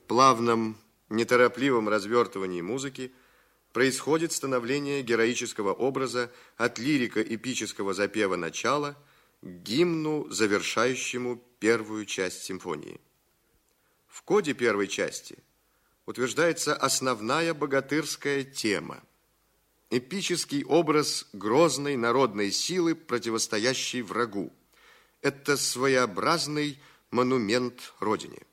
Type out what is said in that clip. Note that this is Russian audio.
плавном, неторопливом развертывании музыки происходит становление героического образа от лирико-эпического запева начала к гимну, завершающему первую часть симфонии. В коде первой части утверждается основная богатырская тема, эпический образ грозной народной силы, противостоящей врагу. Это своеобразный монумент Родине.